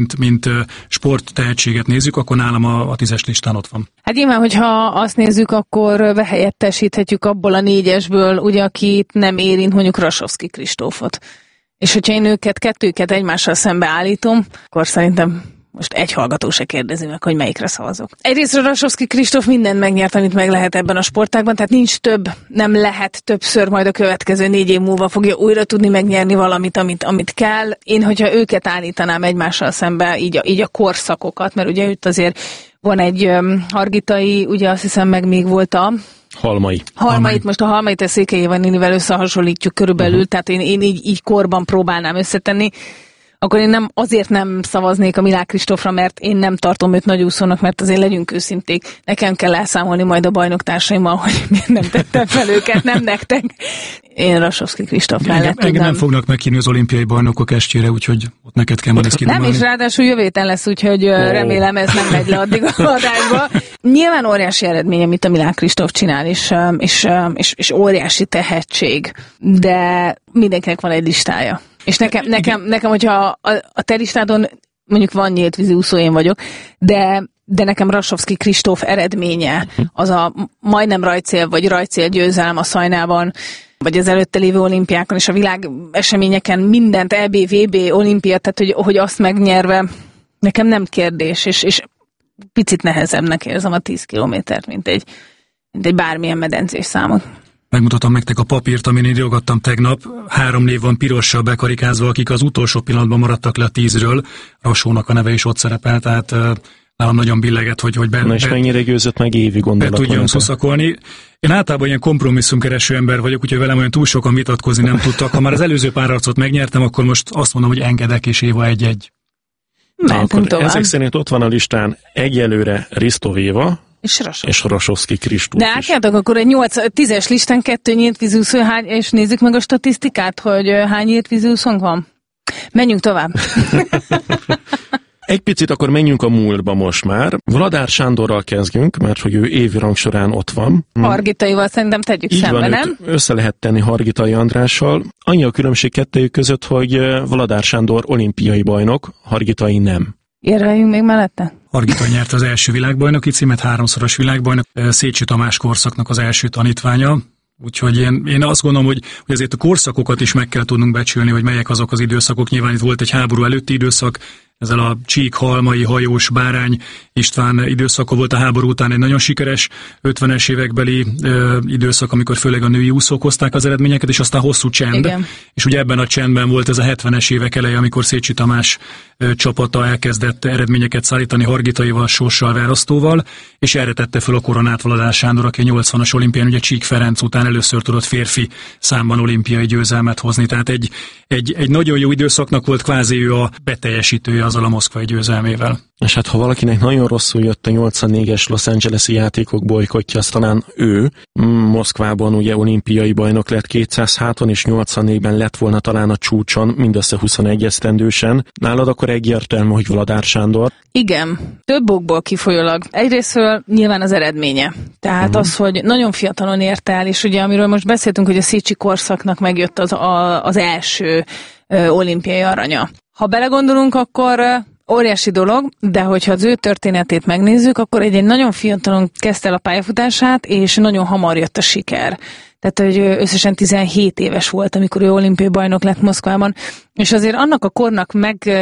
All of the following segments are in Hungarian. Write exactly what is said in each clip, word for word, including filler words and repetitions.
mint, mint sporttehetséget nézzük, akkor nálam a, a tízes listán ott van. Hát nyilván, hogyha azt nézzük, akkor behelyettesíthetjük abból a négyesből, ugye, akit nem érint, mondjuk Rasovszky Kristófot. És hogyha én őket, kettőket egymással szembe állítom, akkor szerintem most egy hallgató se kérdezi meg, hogy melyikre szavazok. Egyrészt Rasovszky Kristóf mindent megnyert, amit meg lehet ebben a sportágban, tehát nincs több, nem lehet többször, majd a következő négy év múlva fogja újra tudni megnyerni valamit, amit, amit kell. Én, hogyha őket állítanám egymással szembe, így a, így a korszakokat, mert ugye itt azért van egy um, Hargitai, ugye azt hiszem meg még volt a Halmai. Halmait, most a Halmait a Székely Évanival összehasonlítjuk körülbelül, uh-huh. tehát én, én így, így korban próbálnám összetenni, akkor én nem, azért nem szavaznék a Milák Kristófra, mert én nem tartom őt nagyúszónak, mert azért legyünk őszinték. Nekem kell elszámolni majd a bajnoktársaimmal, hogy miért nem tettem fel őket, nem nektek. Én Rasovszky Kristóf mellett engem, engem nem fognak meghívni az olimpiai bajnokok estjére, úgyhogy ott neked kell majd ezt kidumálni. Nem, és ráadásul jövő héten lesz, úgyhogy oh. remélem ez nem megy le addig a adásba. Nyilván óriási eredmény, amit a Milák Kristóf csinál, és, és, és, és óriási tehetség, de mindenkinek van egy listája. És nekem, nekem, nekem hogyha a, a te listádon mondjuk van nyílt vízi úszó, én vagyok, de, de nekem Rasovszky Kristóf eredménye, az a majdnem rajtcél, vagy rajtcél győzelem a Szajnában, vagy az előtte lévő olimpiákon, és a világ eseményeken mindent, é bé, vé bé, olimpia, tehát hogy, hogy azt megnyerve, nekem nem kérdés, és, és picit nehezebbnek érzem a tíz kilométert, mint egy, mint egy bármilyen medencés számot. Megmutatom nektek a papírt, amin írogattam tegnap. Három név van pirossal bekarikázva, akik az utolsó pillanatban maradtak le a tízről. Rasónak a neve is ott szerepel, tehát uh, nálam nagyon billeget, hogy, hogy be, Na és be, mennyire győzött meg évi gondolat. Be tudjon szuszakolni. Én általában ilyen kompromisszumkereső ember vagyok, úgyhogy velem olyan túl sokan vitatkozni nem tudtak. Ha már az előző párharcot megnyertem, akkor most azt mondom, hogy engedek, és Éva egy-egy. Ezek szerint ott van a listán egyelőre Risto Éva, És Rasovszky. És Rasovszky Kristóf. De átjátok akkor egy nyolc, tízes listán kettő nyílt vízúszó, hány, és nézzük meg a statisztikát, hogy hány nyílt vízúszónk van. Menjünk tovább. Egy picit akkor menjünk a múltba most már. Vladár Sándorral kezdjünk, mert hogy ő évi rangsorán ott van. Hargitaival szerintem tegyük Így szembe, van, nem? Össze lehet tenni Hargitai Andrással. Annyi a különbség kettőjük között, hogy Vladár Sándor olimpiai bajnok, Hargitai nem. Érveljünk még mellette? Hargitai nyerte az első világbajnoki címet, háromszoros világbajnok, Szécsi Tamás korszaknak az első tanítványa. Úgyhogy én, én azt gondolom, hogy, hogy azért a korszakokat is meg kell tudnunk becsülni, hogy melyek azok az időszakok. Nyilván itt volt egy háború előtti időszak, ezzel a Csík, Halmai, Hajós, Bárány István időszaka volt, a háború után egy nagyon sikeres ötvenes évekbeli ö, időszak, amikor főleg a női úszók hozták az eredményeket, és aztán hosszú csend. Igen. És ugye ebben a csendben volt ez a hetvenes évek eleje, amikor Szécsi Tamás ö, csapata elkezdett eredményeket szállítani Hargitaival, Sorssal, Verasztóval, és erre tette fel a koronát Vladár Sándor, aki a nyolcvanas olimpián, ugye Csík Ferenc után először tudott férfi számban olimpiai győzelmet hozni. Tehát egy, egy, egy nagyon jó időszaknak volt, kvázi ő a beteljesítője azzal a moszkvai győzelmével. És hát ha valakinek nagyon rosszul jött a nyolcvannégyes Los Angeles-i játékok bolykotja, az talán ő. Moszkvában ugye olimpiai bajnok lett kétszáz háton, és nyolcvannégyben lett volna talán a csúcson, mindössze huszonegy esztendősen. Nálad akkor egyértelmű, hogy Vladár Sándor? Igen, több okból kifolyólag. Egyrésztről nyilván az eredménye. Tehát uh-huh. az, hogy nagyon fiatalon ért el, és ugye amiről most beszéltünk, hogy a Szécsi korszaknak megjött az, a, az első ö, olimpiai aranya. Ha belegondolunk, akkor óriási dolog, de hogyha az ő történetét megnézzük, akkor egy, egy nagyon fiatalon kezdte el a pályafutását, és nagyon hamar jött a siker. Tehát, hogy összesen tizenhét éves volt, amikor ő olimpiai bajnok lett Moszkvában, és azért annak a kornak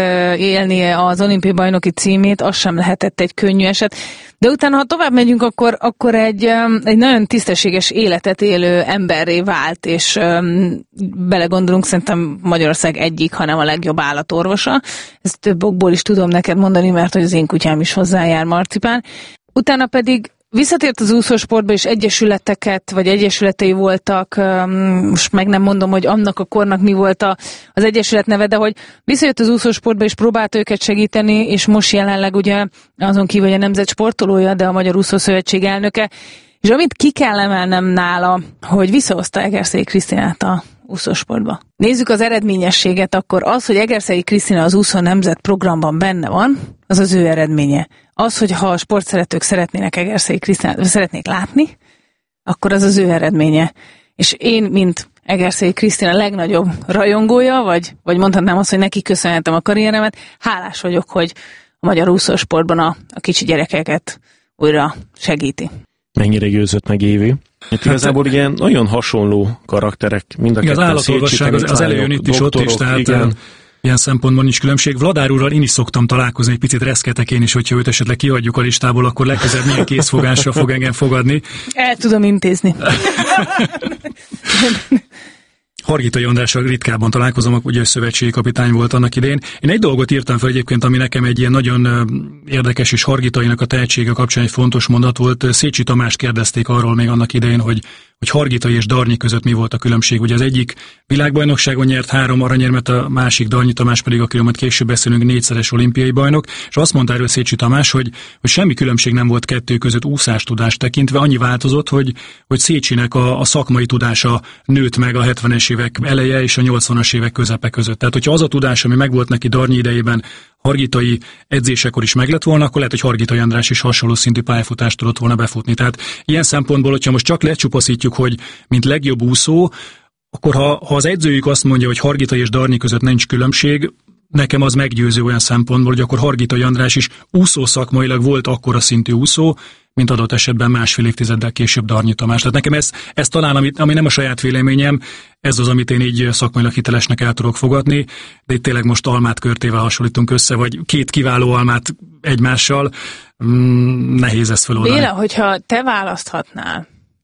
megélnie az olimpiai bajnoki címét, az sem lehetett egy könnyű eset. De utána, ha tovább megyünk, akkor, akkor egy, egy nagyon tisztességes életet élő emberré vált, és um, belegondolunk, szerintem Magyarország egyik, hanem a legjobb állatorvosa. Ezt több okból is tudom neked mondani, mert hogy az én kutyám is hozzájár, Marcipán. Utána pedig visszatért az úszósportba, és egyesületeket, vagy egyesületei voltak, most meg nem mondom, hogy annak a kornak mi volt a, az egyesület neve, de hogy visszajött az úszósportba, és próbált őket segíteni, és most jelenleg ugye azon kívül, hogy a nemzet sportolója, de a Magyar Úszószövetség elnöke, és amit ki kell emelnem nála, hogy visszahozta Egerszegi Krisztinát a úszósportba. Nézzük az eredményességet, akkor az, hogy Egerszegi Krisztina az úszó nemzet programban benne van, az az ő eredménye. Az, hogy ha a sportszeretők szeretnének Egerszegi Krisztinát, szeretnék látni, akkor az az ő eredménye. És én, mint Egerszegi Krisztina legnagyobb rajongója, vagy, vagy mondhatnám azt, hogy neki köszönhetem a karrieremet. Hálás vagyok, hogy a magyar úszósportban a, a kicsi gyerekeket újra segíti. Mennyire győzött meg Évi? Hát igazából ugye nagyon hasonló karakterek, mind a ketten. Az állatolvasság az, az előjön itt is, ott is, tehát igen. Ilyen szempontból nincs különbség. Vladár úrral én is szoktam találkozni, egy picit reszketek én is, hogyha őt esetleg kihagyjuk a listából, akkor legközelebb milyen készfogásra fog engem fogadni. El tudom intézni. Hargitai Andrással ritkábban találkozom, ugye szövetségi kapitány volt annak idején. Én egy dolgot írtam fel egyébként, ami nekem egy ilyen nagyon érdekes, és Hargitainak a tehetsége kapcsán egy fontos mondat volt. Szécsi Tamás kérdezték arról még annak idején, hogy, hogy Hargitai és Darnyi között mi volt a különbség. Ugye az egyik világbajnokságon nyert három aranyérmet, a másik Darnyi Tamás pedig, akiről majd később beszélünk, négyszeres olimpiai bajnok, és azt mondta erről Szécsi Tamás, hogy, hogy semmi különbség nem volt kettő között úszástudást tekintve, annyi változott, hogy, hogy Szécsinek a, a szakmai tudása nőtt meg a hetvenes évek eleje és a nyolcvanas évek közepe között. Tehát, hogyha az a tudás, ami megvolt neki Darnyi idejében, Hargitai edzésekor is meg lett volna, akkor lehet, hogy Hargitai András is hasonló szintű pályafutást tudott volna befutni. Tehát ilyen szempontból, hogyha most csak lecsupaszítjuk, hogy mint legjobb úszó, akkor ha, ha az edzőjük azt mondja, hogy Hargitai és Darnyi között nincs különbség, nekem az meggyőző olyan szempontból, hogy akkor Hargitai András is úszó szakmailag volt akkora szintű úszó, mint adott esetben másfél évtizeddel később Darnyi Tamás. Tehát nekem ez, ez talán, ami, ami nem a saját véleményem, ez az, amit én így szakmailag hitelesnek el tudok fogadni, de itt tényleg most almát körtével hasonlítunk össze, vagy két kiváló almát egymással, mm, nehéz ezt feloldani. Béla, hogyha te választhatnál.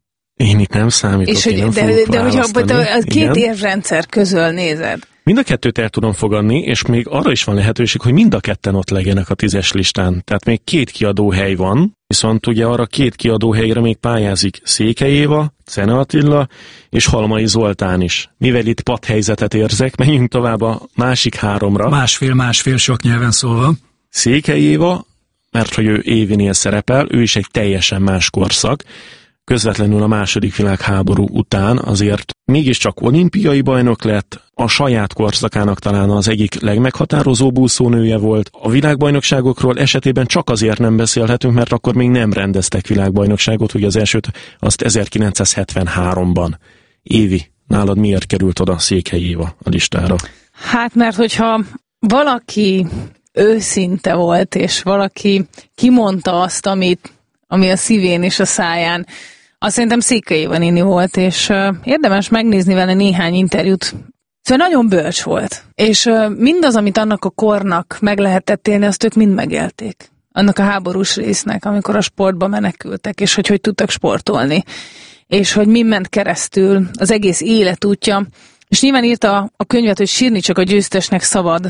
Én itt nem számítok, és hogy, én nem de, fogok de hogyha a két igen. évrendszer közül nézed. Mind a kettőt el tudom fogadni, és még arra is van lehetőség, hogy mind a ketten ott legyenek a tízes listán. Tehát még két kiadóhely van, viszont ugye arra két kiadóhelyre még pályázik Székely Éva, Czene Attila és Halmai Zoltán is. Mivel itt padhelyzetet érzek, menjünk tovább a másik háromra. Másfél-másfél sok nyelven szólva. Székely Éva, mert hogy ő Évinél szerepel, ő is egy teljesen más korszak. Közvetlenül a második világháború után azért mégiscsak olimpiai bajnok lett, a saját korszakának talán az egyik legmeghatározóbb úszónője volt. A világbajnokságokról esetében csak azért nem beszélhetünk, mert akkor még nem rendeztek világbajnokságot, ugye az elsőt azt ezerkilencszázhetvenháromban. Évi, nálad miért került oda Székely Éva a listára? Hát mert hogyha valaki őszinte volt, és valaki kimondta azt, amit, ami a szívén és a száján, azt szerintem Székely Éva néni volt, és uh, érdemes megnézni vele néhány interjút. Szóval nagyon bölcs volt, és uh, mindaz, amit annak a kornak meg lehetett élni, azt ők mind megélték. Annak a háborús résznek, amikor a sportba menekültek, és hogy hogy tudtak sportolni, és hogy mi ment keresztül az egész életútja. És nyilván írta a könyvet, hogy sírni csak a győztesnek szabad.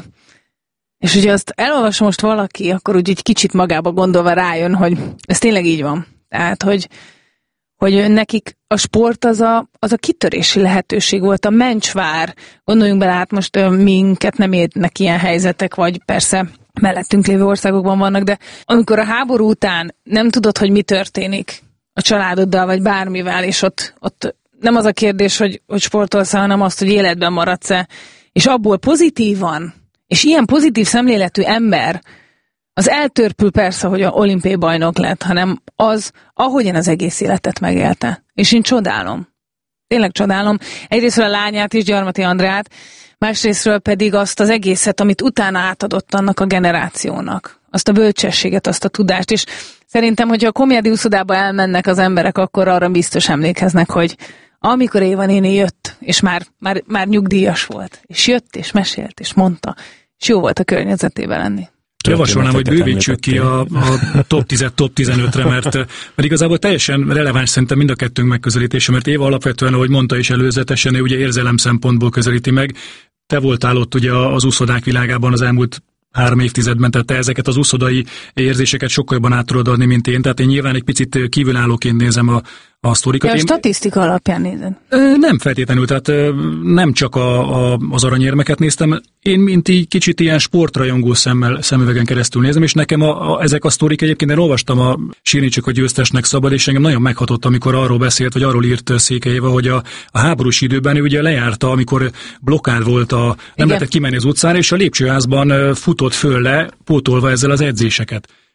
És ugye azt elolvas most valaki, akkor úgy egy kicsit magába gondolva rájön, hogy ez tényleg így van. Tehát, hogy hogy nekik a sport az a, az a kitörési lehetőség volt, a mencsvár. Gondoljunk bele, hát most ö, minket nem érnek ilyen helyzetek, vagy persze mellettünk lévő országokban vannak, de amikor a háború után nem tudod, hogy mi történik a családoddal, vagy bármivel, és ott, ott nem az a kérdés, hogy, hogy sportolsz, hanem azt, hogy életben maradsz-e, és abból pozitívan, és ilyen pozitív szemléletű ember, az eltörpül persze, hogy a olimpiai bajnok lett, hanem az, ahogyan az egész életet megélte. És én csodálom. Tényleg csodálom. Egyrésztről a lányát is, Gyarmati Andrát, másrésztről pedig azt az egészet, amit utána átadott annak a generációnak. Azt a bölcsességet, azt a tudást. És szerintem, hogyha a Komjádi úszodába elmennek az emberek, akkor arra biztos emlékeznek, hogy amikor Éva néni jött, és már, már, már nyugdíjas volt, és jött, és mesélt, és mondta, és jó volt a környezetében lenni. Javasolnám, hogy bővítsük ki a, a top tíz, top tizenötre, mert, mert igazából teljesen releváns szerintem mind a kettőnk megközelítése, mert Éva alapvetően, ahogy mondta is előzetesen, ő ugye érzelem szempontból közelíti meg. Te voltál ott ugye az úszodák világában az elmúlt három évtizedben, tehát te ezeket az úszodai érzéseket sokkal jobban át tudod adni, mint én, tehát én nyilván egy picit kívülállóként nézem a, a sztorikat. Ja, a statisztika alapján nézed? Nem feltétlenül, tehát nem csak a, a, az aranyérmeket néztem, én mint így kicsit ilyen sportrajongó szemmel, szemüvegen keresztül nézem, és nekem a, a, ezek a sztorik egyébként, én olvastam a Sírni csak a győztesnek szabad, és engem nagyon meghatott, amikor arról beszélt, vagy arról írt Székely Éva, hogy a, a háborús időben ő ugye lejárta, amikor blokkád volt, a, nem Igen. lehetett kimenni az utcára, és a lépcsőházban futott föl le, pótolva ezzel az edzéseket.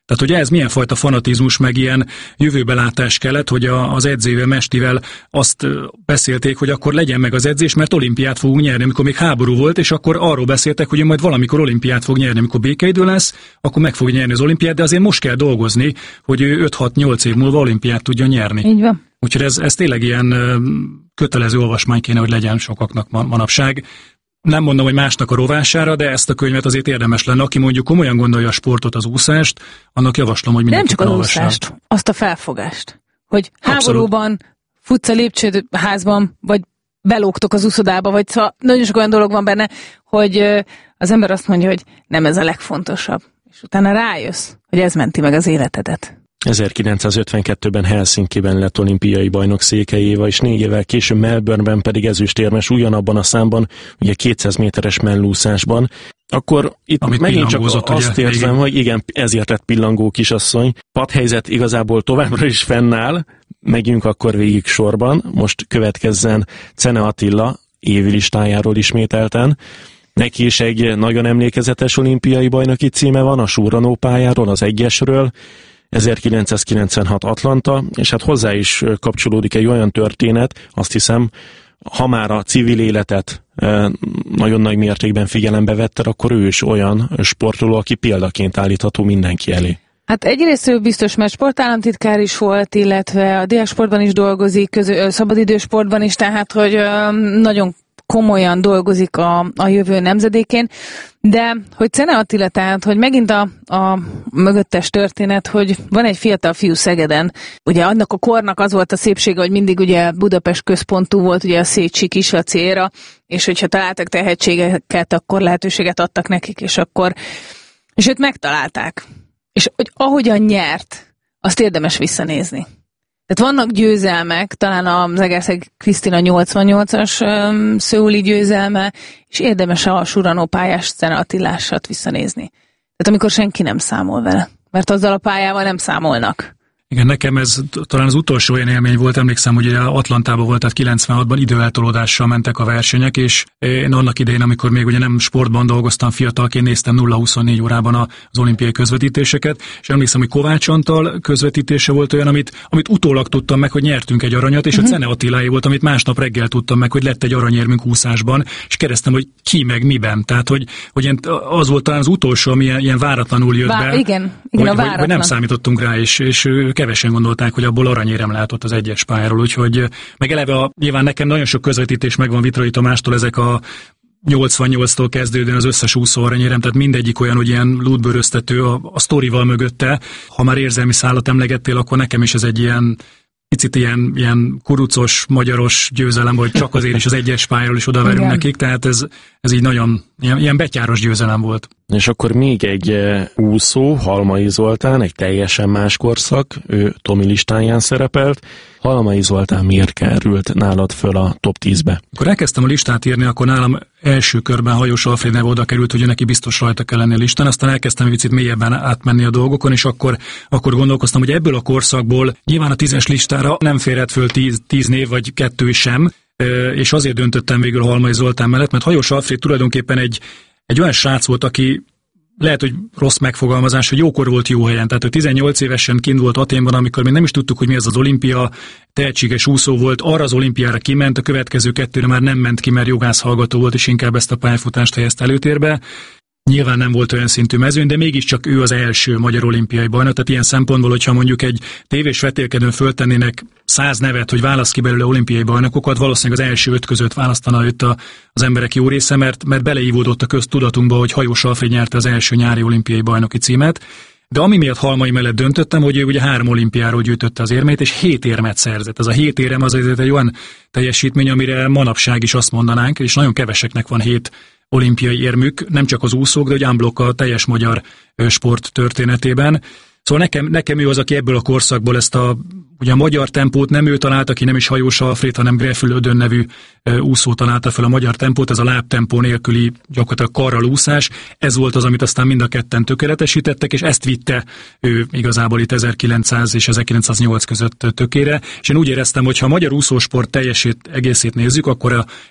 Tehát, hogy ez milyen fajta fanatizmus, meg ilyen jövőbelátás kellett, hogy a, az edzővel, Mestivel azt beszélték, hogy akkor legyen meg az edzés, mert olimpiát fogunk nyerni, amikor még háború volt, és akkor arról beszéltek, hogy majd valamikor olimpiát fog nyerni, amikor békeidő lesz, akkor meg fog nyerni az olimpiát, de azért most kell dolgozni, hogy ő öt-hat-nyolc év múlva olimpiát tudjon nyerni. Így van. Úgyhogy ez, ez tényleg ilyen kötelező olvasmány kéne, hogy legyen sokaknak manapság. Nem mondom, hogy másnak a rovására, de ezt a könyvet azért érdemes lenne. Aki mondjuk komolyan gondolja a sportot, az úszást, annak javaslom, hogy mindenki nem csak az úszást, azt a felfogást. Hogy Abszolút. Háborúban futsz a lépcsőházban, vagy belógtok az úszodába, vagy szóval nagyon sok olyan dolog van benne, hogy az ember azt mondja, hogy nem ez a legfontosabb. És utána rájössz, hogy ez menti meg az életedet. ezerkilencszázötvenkettőben Helsinkiben lett olimpiai bajnok Székely Éva, és négy évvel később Melbourneben pedig ezüstérmes ugyanabban a számban, ugye kétszáz méteres mellúszásban. Akkor itt Amit megint csak azt ugye, érzem, igen. hogy igen, ezért lett pillangó kisasszony. Padhelyzet igazából továbbra is fennáll, megyünk akkor végig sorban. Most következzen Czene Attila évlistájáról ismételten. Neki is egy nagyon emlékezetes olimpiai bajnoki címe van, a surranó pályáról, az egyesről, ezerkilencszázkilencvenhat Atlanta, és hát hozzá is kapcsolódik egy olyan történet, azt hiszem, ha már a civil életet nagyon nagy mértékben figyelembe vette, akkor ő is olyan sportoló, aki példaként állítható mindenki elé. Hát egyrészt ő biztos, mert sportállamtitkár is volt, illetve a diáksportban is dolgozik, közö, szabadidősportban is, tehát hogy nagyon komolyan dolgozik a, a jövő nemzedékén, de hogy Czene Attila, tehát, hogy megint a, a mögöttes történet, hogy van egy fiatal fiú Szegeden, ugye annak a kornak az volt a szépsége, hogy mindig ugye Budapest központú volt, ugye a Szécsi Kislacéra, és hogyha találtak tehetségeket, akkor lehetőséget adtak nekik, és akkor, és őt megtalálták. És hogy ahogyan nyert, azt érdemes visszanézni. Tehát vannak győzelmek, talán a Zegerszeg Krisztina nyolcvannyolcas um, szöuli győzelme, és érdemes a surranó pályás Czene Attilásat visszanézni. Tehát amikor senki nem számol vele, mert azzal a pályával nem számolnak. Igen, nekem ez talán az utolsó olyan élmény volt, emlékszem, hogy Atlantában volt, tehát kilencvenhatban időeltolódással mentek a versenyek, és én annak idején, amikor még ugye nem sportban dolgoztam fiatalként, néztem nulla huszonnégy órában az olimpiai közvetítéseket, és emlékszem, hogy Kovács Antal közvetítése volt olyan, amit, amit utólag tudtam meg, hogy nyertünk egy aranyat, és uh-huh. a Czene Attiláé volt, amit másnap reggel tudtam meg, hogy lett egy aranyérmünk úszásban, és kérdeztem, hogy ki meg miben. Tehát, hogy, hogy az volt talán az utolsó, ami ilyen, ilyen váratlanul jött Vá- be, igen, igen, hogy, a hogy, hogy nem számítottunk rá, és, és kevesen gondolták, hogy abból aranyérem látott az egyes pályáról, úgyhogy meg eleve a, nyilván nekem nagyon sok közvetítés megvan Vitrai Tamástól, ezek a nyolcvannyolctól kezdődően az összes úszó aranyérem, tehát mindegyik olyan, hogy ilyen lútbőröztető a, a sztorival mögötte. Ha már érzelmi szállat emlegettél, akkor nekem is ez egy ilyen picit ilyen, ilyen kurucos, magyaros győzelem, vagy csak azért is az egyes pályáról is odaverünk nekik, tehát ez, ez így nagyon ilyen, ilyen betyáros győzelem volt. És akkor még egy úszó, Halmai Zoltán, egy teljesen más korszak, ő Tomi listáján szerepelt. Halmai Zoltán miért került nálad föl a top tízbe? Akkor elkezdtem a listát írni, akkor nálam első körben Hajós Alfréd neve oda került, hogy neki biztos rajta kell lenni a listán, aztán elkezdtem egy picit mélyebben átmenni a dolgokon, és akkor, akkor gondolkoztam, hogy ebből a korszakból nyilván a tízes listára nem férhet föl tíz, tíz név, vagy kettő sem, és azért döntöttem végül Halmai Zoltán mellett, mert Hajós Alfréd tulajdonképpen egy, egy olyan srác volt, aki lehet, hogy rossz megfogalmazás, hogy jókor volt jó helyen. Tehát ő tizennyolc évesen kint volt Athénban, amikor még nem is tudtuk, hogy mi ez az olimpia, tehetséges úszó volt, arra az olimpiára kiment, a következő kettőre már nem ment ki, mert jogász hallgató volt, és inkább ezt a pályafutást helyezte előtérbe. Nyilván nem volt olyan szintű mezőny, de mégiscsak ő az első magyar olimpiai bajnok, tehát ilyen szempontból, hogyha mondjuk egy tévés vetélkedőn föltennének száz nevet, hogy választ ki belőle olimpiai bajnokokat, valószínűleg az első öt között választana őt a, az emberek jó része, mert, mert beleívódott a köztudatunkba, hogy Hajós Alfréd nyerte az első nyári olimpiai bajnoki címet. De ami miatt Halmai mellett döntöttem, hogy ő ugye három olimpiáról gyűjtötte az érmeit, és hét érmet szerzett. Ez a hét érem az azért egy olyan teljesítmény, amire manapság is azt mondanánk, és nagyon keveseknek van hét olimpiai érmük, nem csak az úszók, de hogy unblock a teljes magyar sport történetében. Szóval nekem, nekem ő az, aki ebből a korszakból ezt a, ugye a magyar tempót nem ő találta ki, nem is Hajós Alfréd, hanem Greffül Ödön nevű úszó találta fel a magyar tempót, ez a lábtempó nélküli gyakorlatilag karral úszás. Ez volt az, amit aztán mind a ketten tökéletesítettek, és ezt vitte ő igazából itt ezerkilencszáz és ezerkilencszáznyolc között tökére. És én úgy éreztem, hogy ha a magyar úszósport teljesét, egészét nézzük, akkor a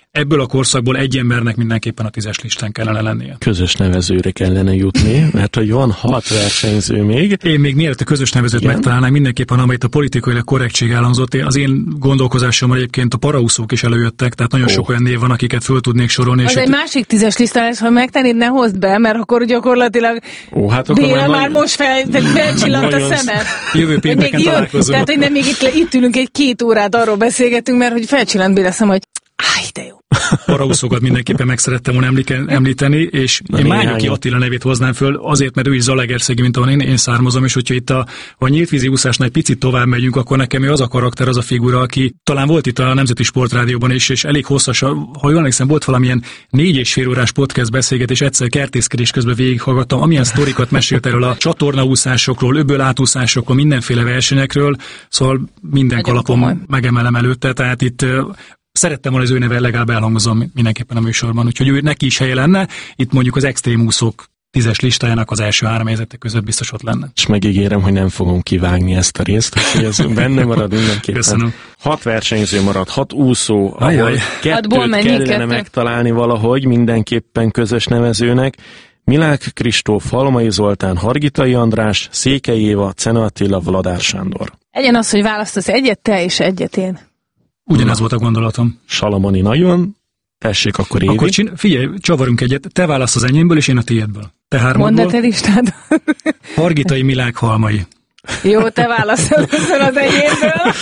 ebből a korszakból egy embernek mindenképpen a tízes listán kellene lennie. Közös nevezőre kellene jutni, mert hogy van hat versenyző még. Én még mielőtt a közös nevezőt igen. megtalálnám, mindenképpen, amelyet a politikailag korrektség elhangzott, az én gondolkozásommal egyébként a paraúszók is előjöttek, tehát nagyon oh. sok olyan név van, akiket föl tudnék sorolni. Az és egy ott... másik tízes listán lesz, ha megtennéd, ne hozd be, mert akkor gyakorlatilag oh, hát Béla már nagyon... most fel, felcsillant a szemed. Jövő pénteken találkozunk. Tehát, hogy nem még itt, itt ülünk egy két órát, arról beszélgetünk, mert hogy felcsillant Béla szem, hogy áj, de jó. Paraúszókat mindenképpen meg szerettem volna említeni, és Na, én Mányoki Attila nevét hoznám föl, azért, mert ő is Zalaegerszegi, mint ahol én, én származom, és hogyha itt a, a nyíltvízi úszásnál egy picit tovább megyünk, akkor nekem ő az a karakter, az a figura, aki talán volt itt a Nemzeti Sportrádióban is, és elég hosszas, ha jól emlékszem, volt valamilyen négy és fél órás podcast beszélgetés, egyszer kertészkedés közben végighallgattam, amilyen sztorikat mesélt erről a csatornaúszásokról, öböl átúszásokról, mindenféle versenyekről, szóval minden kalapom megemelem előtte, tehát itt szerettem volna, az ő neve legalább elhangozom mindenképpen a műsorban, úgyhogy ő neki is helye lenne, itt mondjuk az extrém úszók tízes listájának az első három helyzetek között biztos ott lenne. És megígérem, hogy nem fogom kivágni ezt a részt, úgyhogy ez benne marad mindenképpen. Köszönöm. Hat versenyző marad, hat úszó, Ajaj. ahol kettőt kellene kettő. megtalálni valahogy, mindenképpen közös nevezőnek. Milák Kristóf, Halmai Zoltán, Hargitai András, Székely Éva, Czene Attila, Vladár Sándor. Egyen az, hogy választasz egyet te és egyet én. Ugyanez volt a gondolatom. Salamoni nagyon. Tessék, akkor Évi. Akkor csin- figyelj, csavarunk egyet. Te válasz az enyémből, és én a tiédből. Te hármadból. Mondd a te listád. Hargitai, Milák, Halmai. Jó, te válasz először az enyémből.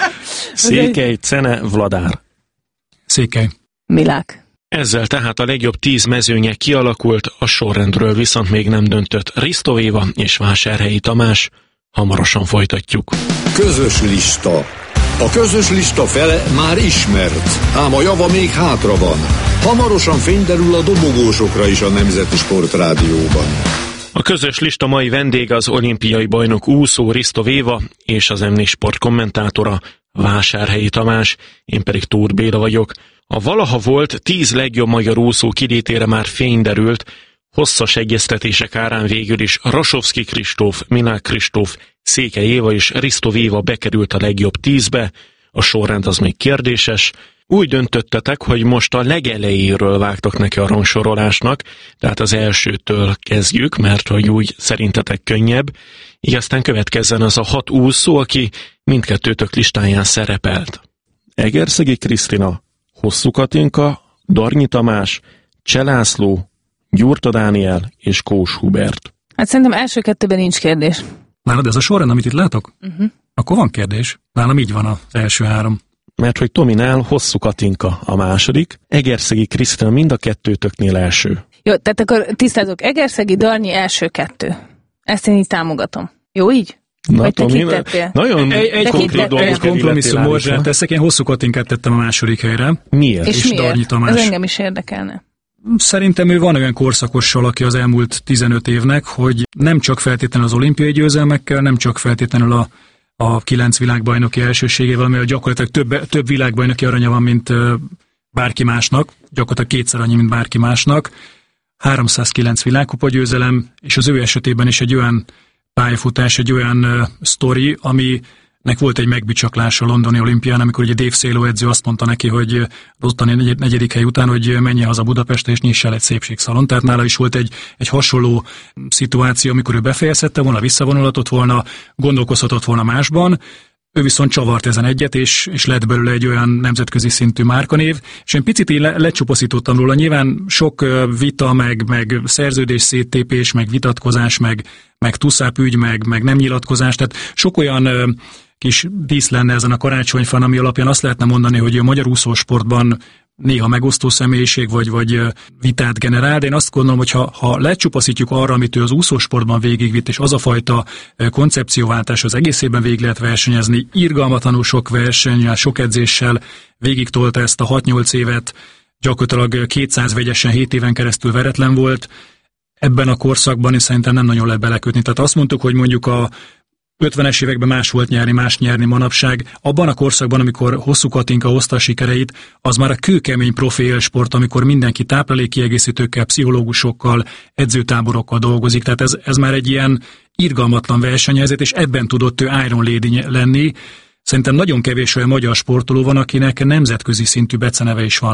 Székely, Czene, Vladár. Székely. Milák. Ezzel tehát a legjobb tíz mezőnye kialakult, a sorrendről viszont még nem döntött Risto Éva és Vásárhelyi Tamás. Hamarosan folytatjuk. Közös lista. A közös lista fele már ismert, ám a java még hátra van. Hamarosan fényderül a dobogósokra is a Nemzeti Sportrádióban. A közös lista mai vendége az olimpiai bajnok úszó Risto Éva és az em négy Sport kommentátora Vásárhelyi Tamás, én pedig Tóth Béla vagyok. A valaha volt tíz legjobb magyar úszó kilétére már fény derült, hosszas egyeztetések árán végül is Rasovszky Kristóf, Milák Kristóf, Székely Éva és Risto Éva bekerült a legjobb tízbe, a sorrend az még kérdéses. Úgy döntöttetek, hogy most a legelejéről vágtok neki a rangsorolásnak, tehát az elsőtől kezdjük, mert hogy úgy szerintetek könnyebb, így aztán következzen az a hat úszó, aki mindkettőtök listáján szerepelt. Egerszegi Krisztina, Hosszú Katinka, Darnyi Tamás, Cselászló, Gyurta Dániel és Kós Hubert. Hát szerintem első kettőben nincs kérdés. Nálad ez a sorrend, amit itt látok? Uh-huh. Akkor van kérdés. Nálam így van az első három. Mert hogy Tominál Hosszú Katinka a második, Egerszegi Krisztina mind a kettőtöknél első. Jó, tehát akkor tisztázok, Egerszegi, Darnyi első kettő. Ezt én így támogatom. Jó így? Na, vagy te Tomi, kittettél? Nagyon egy, egy konkrét dolgokat kompromisszum morzsát teszek, én Hosszú Katinkát tettem a második helyre. Miért? És, és miért? Darnyi Tamás. Ez engem is érdekelne. Szerintem ő van olyan korszakossal, aki az elmúlt tizenöt évnek, hogy nem csak feltétlenül az olimpiai győzelmekkel, nem csak feltétlenül a, a kilenc világbajnoki elsőségével, amely gyakorlatilag több, több világbajnoki aranya van, mint bárki másnak, gyakorlatilag kétszer annyi, mint bárki másnak. háromszázkilenc világkupa győzelem, és az ő esetében is egy olyan pályafutás, egy olyan uh, sztori, aminek volt egy megbicsaklása a londoni olimpián, amikor ugye Dave Széló edző azt mondta neki, hogy az ottani negy- negyedik hely után, hogy menjen haza Budapestre és nyissa el egy szépségszalon. Tehát nála is volt egy, egy hasonló szituáció, amikor ő befejezhette volna, visszavonulhatott volna, gondolkozhatott volna másban. Ő viszont csavart ezen egyet, és, és lett belőle egy olyan nemzetközi szintű márkanév, és én picit így le, lecsupaszítottam róla. Nyilván sok vita, meg, meg szerződés széttépés, meg vitatkozás, meg, meg tuszáp ügy, meg, meg nem nyilatkozás, tehát sok olyan ö, kis dísz lenne ezen a karácsonyfán, ami alapján azt lehetne mondani, hogy a magyar úszósportban néha megosztó személyiség, vagy, vagy vitát generál, de én azt gondolom, hogy ha, ha lecsupaszítjuk arra, amit ő az úszósportban végigvitt, és az a fajta koncepcióváltás az egész évben végig lehet versenyezni, irgalmatlanul sok versennyel, sok edzéssel végig tolta ezt a hat-nyolc évet, gyakorlatilag kétszáz vegyesen hét éven keresztül veretlen volt, ebben a korszakban is szerintem nem nagyon lehet belekötni. Tehát azt mondtuk, hogy mondjuk a ötvenes években más volt nyerni, más nyerni manapság. Abban a korszakban, amikor Hosszú Katinka hozta a sikereit, az már a kőkemény profi élsport, amikor mindenki táplálékkiegészítőkkel, pszichológusokkal, edzőtáborokkal dolgozik. Tehát ez, ez már egy ilyen irgalmatlan versenyhelyzet, és ebben tudott ő Iron Lady lenni. Szerintem nagyon kevés olyan magyar sportoló van, akinek nemzetközi szintű beceneve is van.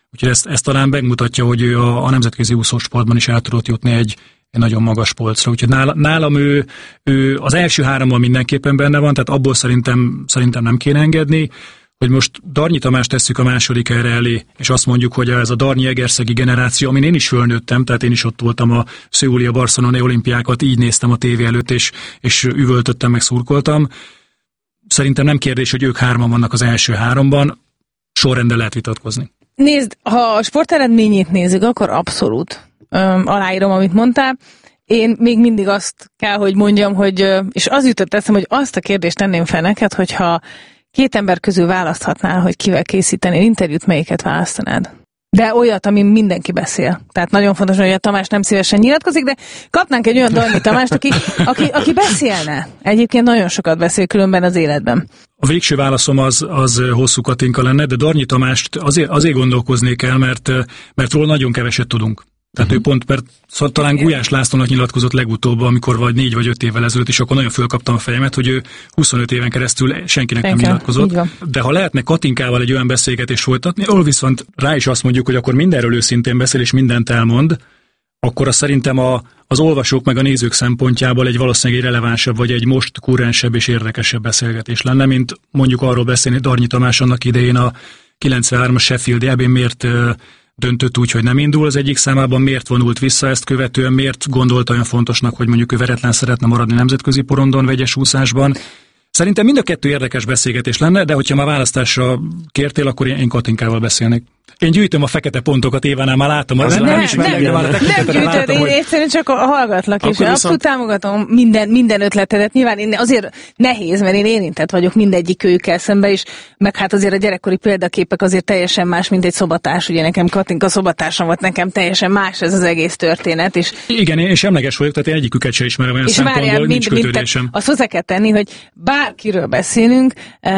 Úgyhogy ezt, ezt talán megmutatja, hogy ő a, a nemzetközi úszósportban is el tudott jutni egy, egy nagyon magas polcra. Úgyhogy nála, nálam ő, ő az első háromban mindenképpen benne van, tehát abból szerintem, szerintem nem kéne engedni. Hogy most Darnyi Tamást tesszük a második erre elé, és azt mondjuk, hogy ez a Darnyi-Egerszegi generáció, amin én is fölnőttem, tehát én is ott voltam a szöuli, a barcelonai olimpiákat, így néztem a tévé előtt, és, és üvöltöttem, meg szurkoltam. Szerintem nem kérdés, hogy ők hárman vannak az első háromban, sorrendben lehet vitatkozni. Nézd, ha a sporteredményét nézzük, akkor abszolút öm, aláírom, amit mondtál. Én még mindig azt kell, hogy mondjam, hogy, és az jutott eszembe, hogy azt a kérdést tenném fel neked, hogyha két ember közül választhatnál, hogy kivel készítenél interjút, melyiket választanád? De olyat, amin mindenki beszél. Tehát nagyon fontos, hogy a Tamás nem szívesen nyilatkozik, de kapnánk egy olyan Darnyi Tamást, aki, aki, aki beszélne. Egyébként nagyon sokat beszél különben az életben. A végső válaszom az, az Hosszú Katinka lenne, de Darnyi Tamást azért, azért gondolkoznék el, mert, mert róla nagyon keveset tudunk. Tehát uh-huh. ő pont, mert szóval talán Gulyás Lászlónak nyilatkozott legutóbb, amikor vagy négy vagy öt évvel ezelőtt, és akkor nagyon fölkaptam a fejemet, hogy ő huszonöt éven keresztül senkinek Senki. nem nyilatkozott. De ha lehetne Katinkával egy olyan beszélgetést folytatni, ahol viszont rá is azt mondjuk, hogy akkor mindenről őszintén beszél, és mindent elmond, akkor az szerintem a, az olvasók meg a nézők szempontjából egy valószínűleg egy relevánsabb, vagy egy most kurrensebb és érdekesebb beszélgetés lenne, mint mondjuk arról beszélni Darnyi Tamás annak idején a kilencvenhármas Sheffield Derby-n miért döntött úgy, hogy nem indul az egyik számában, miért vonult vissza ezt követően, miért gondolta olyan fontosnak, hogy mondjuk ő veretlen szeretne maradni nemzetközi porondon, vegyes úszásban. Szerintem mind a kettő érdekes beszélgetés lenne, de hogyha már választásra kértél, akkor én Katinkával beszélnék. Én gyűjtöm a fekete pontokat, Évánál már látom, az nem, nem is nem, nem, nem gyűjtöd, látom, én hogy... egyszerűen csak hallgatlak, és viszont... abszolút támogatom minden, minden ötletedet. Nyilván én azért nehéz, mert én érintett vagyok mindegyik őkkel szembe is, meg hát azért a gyerekkori példaképek azért teljesen más, mint egy szobatárs. Ugye nekem Katinka szobatársam volt, nekem teljesen más ez az egész történet. És... Igen, én semleges vagyok, tehát én egyiküket sem ismerem olyan szempontból, nincs kötődésem. Azt hozzá kell tenni, hogy bárkiről beszélünk,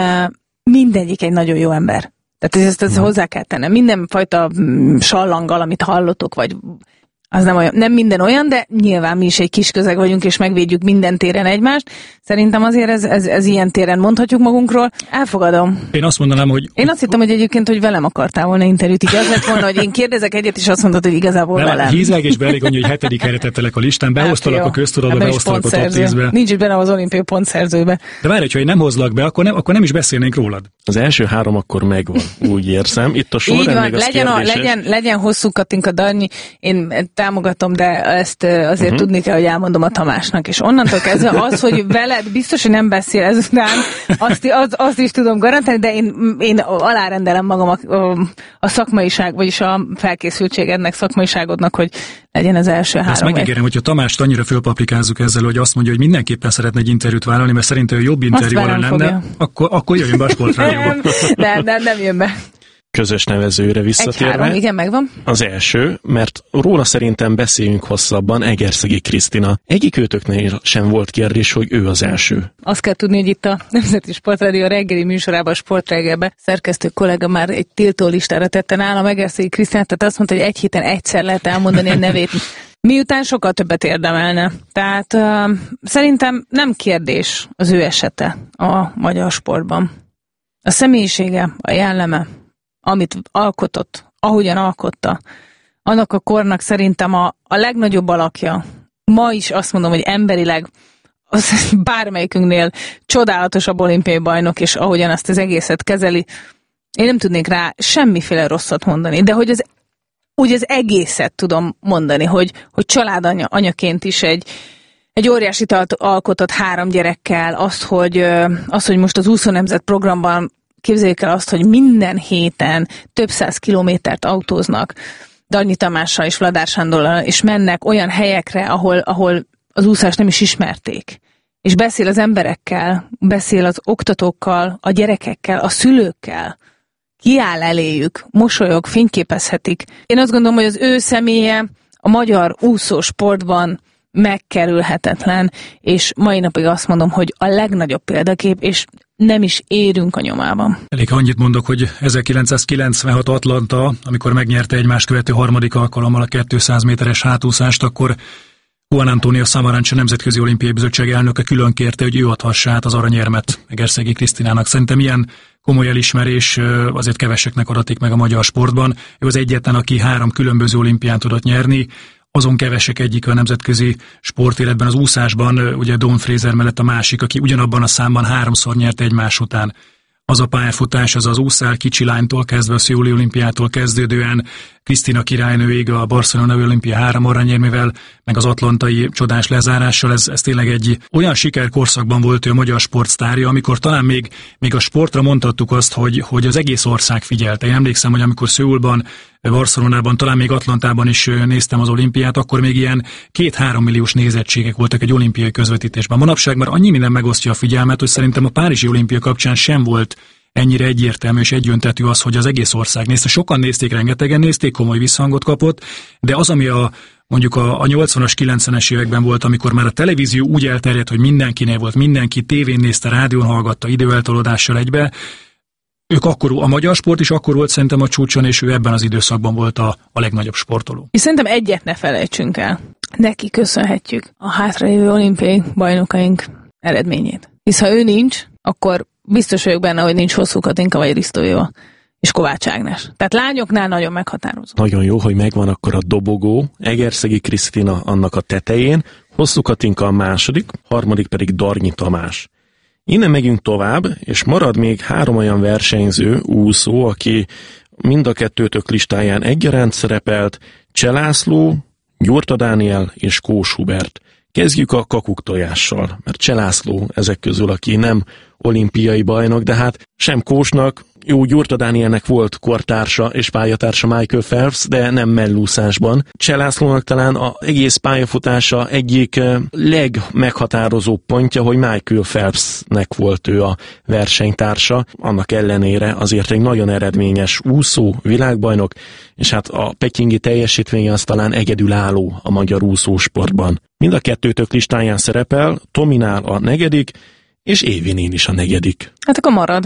mindegyik egy nagyon jó ember. Tehát ezt, ezt hozzá kell tennem. Mindenfajta sallanggal, amit hallotok, vagy az nem olyan, nem minden olyan, de nyilván mi is egy kis közeg vagyunk, és megvédjük minden téren egymást. Szerintem azért ez, ez, ez ilyen téren mondhatjuk magunkról. Elfogadom. Én azt mondanám, hogy... Én azt hittem, hogy egyébként, hogy velem akartál volna interjút. Így az lett volna, hogy én kérdezek egyet, és azt mondtad, hogy igazából velem. velem. Hízelgésbe elég annyi, hogy hetedik helyre tettelek a listán, behoztalak a köztudatba, behoztalak a top tízbe. Nincs is benne az olimpiai pontszerzőbe. De várj, hogyha én nem hozlak be, akkor nem, akkor nem is beszélnénk rólad. Az első három akkor megvan, úgy érzem. Itt a sorrend még az legyen, a, legyen, legyen Hosszú Katinka, Darnyi, én támogatom, de ezt azért uh-huh. tudni kell, hogy elmondom a Tamásnak. És onnantól kezdve az, hogy veled biztos, hogy nem beszél ezután, azt, az, azt is tudom garantálni, de én, én alárendelem magam a, a, a szakmaiság, vagyis a felkészültségednek, szakmaiságodnak, hogy legyen az első három. Ezt megígérem, hogyha Tamást annyira fölpaplikázzuk ezzel, hogy azt mondja, hogy mindenképpen szeretne egy interjút vállalni, mert szerintem ő jobb interjúra lenne, akkor, akkor jöjjön be a Sportrádióba. Nem, nem, nem jön be. Közös nevezőre visszatérve. Egy-három, igen, megvan. Az első, mert róla szerintem beszéljünk hosszabban, Egerszegi Krisztina. Egyik őtöknél sem volt kérdés, hogy ő az első. Azt kell tudni, hogy itt a Nemzeti Sportrádió reggeli műsorában, a Sportreggelben szerkesztő kollega már egy tiltó listára tette nálam Egerszegi Krisztinát, tehát azt mondta, hogy egy héten egyszer lehet elmondani a nevét. Miután sokkal többet érdemelne. Tehát uh, szerintem nem kérdés az ő esete a magyar sportban. A személyisége, a jelleme, amit alkotott, ahogyan alkotta, annak a kornak szerintem a, a legnagyobb alakja. Ma is azt mondom, hogy emberileg az bármelyikünknél csodálatosabb olimpiai bajnok, és ahogyan azt az egészet kezeli, én nem tudnék rá semmiféle rosszat mondani, de hogy az, úgy az egészet tudom mondani, hogy, hogy családanya, anyaként is egy, egy óriási alkotott három gyerekkel, azt, hogy, az, hogy most az úszó nemzet programban képzeljük el azt, hogy minden héten több száz kilométert autóznak Darnyi Tamással és Vladár Sándorral, és mennek olyan helyekre, ahol, ahol az úszást nem is ismerték. És beszél az emberekkel, beszél az oktatókkal, a gyerekekkel, a szülőkkel. Kiáll eléjük, mosolyog, fényképezhetik. Én azt gondolom, hogy az ő személye a magyar úszósportban megkerülhetetlen, és mai napig azt mondom, hogy a legnagyobb példakép, és nem is érünk a nyomában. Elég annyit mondok, hogy ezerkilencszázkilencvenhat Atlanta, amikor megnyerte egymást követő harmadik alkalommal a kétszáz méteres hátúszást, akkor Juan Antonio Samaranch, a Nemzetközi Olimpiai Bizottság elnöke külön kérte, hogy ő adhassa át az aranyérmet Egerszegi Krisztinának. Szerintem ilyen komoly elismerés azért keveseknek adatik meg a magyar sportban. Ő az egyetlen, aki három különböző olimpián tudott nyerni. Azon kevesek egyik a nemzetközi sportéletben, az úszásban, ugye Dawn Fraser mellett a másik, aki ugyanabban a számban háromszor nyert egymás után. Az a pályafutás, az az úszál kicsi lánytól kezdve, a Szöuli olimpiától kezdődően, Krisztina királynőig a Barcelonai olimpia három aranyérmével, meg az atlantai csodás lezárással, ez, ez tényleg egy olyan sikerkorszakban volt ő a magyar sportsztárja, amikor talán még, még a sportra mondhattuk azt, hogy, hogy az egész ország figyelte. Én emlékszem, hogy amikor Szöulban, Barcelonában, talán még Atlantában is néztem az olimpiát, akkor még ilyen két-három milliós nézettségek voltak egy olimpiai közvetítésben. Manapság már annyi minden megosztja a figyelmet, hogy szerintem a Párizsi olimpia kapcsán sem volt ennyire egyértelmű és egyöntetű az, hogy az egész ország nézte. Sokan nézték, rengetegen nézték, komoly visszhangot kapott, de az, ami a mondjuk a, a nyolcvanas, kilencvenes években volt, amikor már a televízió úgy elterjedt, hogy mindenkinél volt, mindenki tévén nézte, rádión hallgatta, időeltolódással egybe, ők akkor, a magyar sport is akkor volt szerintem a csúcson, és ő ebben az időszakban volt a, a legnagyobb sportoló. És szerintem egyet ne felejtsünk el. Neki köszönhetjük a hátralévő olimpiai bajnokaink eredményét. Hisz ha ő nincs, akkor biztos vagyok benne, hogy nincs Hosszú Katinka vagy Risztó Éva és Kovács Ágnes. Tehát lányoknál nagyon meghatározó. Nagyon jó, hogy megvan akkor a dobogó, Egerszegi Krisztina annak a tetején, Hosszú Katinka a második, harmadik pedig Darnyi Tamás. Innen megyünk tovább, és marad még három olyan versenyző, úszó, aki mind a kettőtök listáján egyaránt szerepelt, Cseh László, Gyurta Dániel és Kós Hubert. Kezdjük a kakuktojással, mert Cseh László ezek közül, aki nem olimpiai bajnok, de hát sem Kósnak, jó, Gyurta Dánielnek volt kortársa és pályatársa Michael Phelps, de nem mellúszásban. Cseh Lászlónak talán az egész pályafutása egyik legmeghatározóbb pontja, hogy Michael Phelpsnek volt ő a versenytársa, annak ellenére azért egy nagyon eredményes úszó, világbajnok, és hát a pekingi teljesítménye az talán egyedülálló a magyar úszósportban. Mind a kettőtök listáján szerepel, Tominál a negyedik, és Évinén is a negyedik. Hát akkor marad.